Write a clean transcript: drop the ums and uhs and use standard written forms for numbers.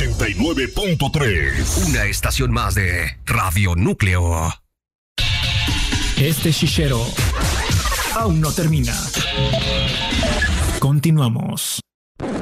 89.3. Una estación más de Radio Núcleo. Este chichero aún no termina. Continuamos.